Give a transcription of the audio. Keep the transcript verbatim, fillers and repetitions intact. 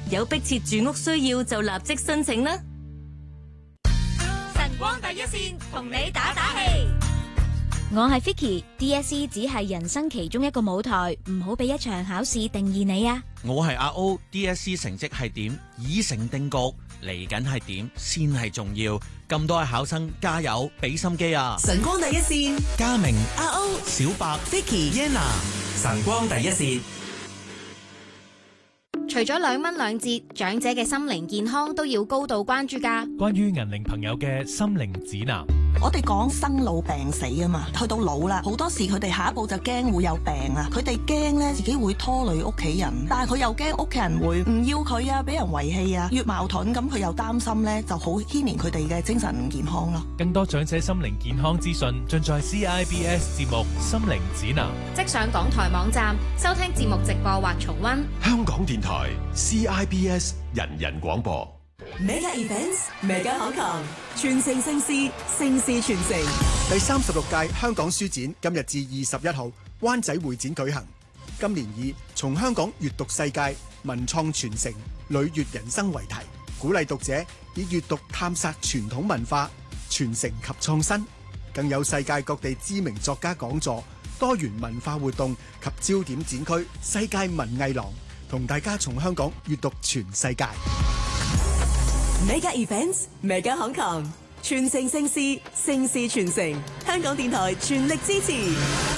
有迫切住屋需要就立即申請啦。 晨光第一線，同你打打氣。 我係 Vicky，D S E 只係人生其中一個舞台，唔好俾一場考試定義你啊！ 我係阿 O，D S E 成績係點已成定局，嚟緊係點先係重要。咁多位考生加油，俾心機啊！ 晨光第一線， 嘉明、 阿 O、 小白、 Vicky、 Yenna， 晨光第一線。 除咗兩蚊兩折，長者嘅心靈健康都要高度關注㗎。 關於銀齡朋友嘅心靈指南， 我哋講生老病死啊嘛，去到老啦，好多時佢哋下一步就驚會有病啊，佢哋驚咧自己會拖累屋企人，但係佢又驚屋企人會唔要佢啊，俾人遺棄啊，越矛盾咁佢又擔心咧，就好牽連佢哋嘅精神健康咯。 更多長者心靈健康資訊盡在 C I B S 節目《心靈指南》， 即上港台網站收聽節目直播或重溫。 香港電台 C I B S 人人廣播。 Mega Events，Mega Hong Kong，傳承盛事，盛事傳承。 第三十六屆香港書展今日至二十一號灣仔會展舉行。今年以從香港閱讀世界、文創傳承、旅閱人生為題，鼓勵讀者以閱讀探索傳統文化、傳承及創新。更有世界各地知名作家講座、多元文化活動及焦點展區世界文藝廊，同大家從香港閱讀全世界。 Mega Events，Mega Hong Kong，傳承盛事，盛事傳承。香港電台全力支持。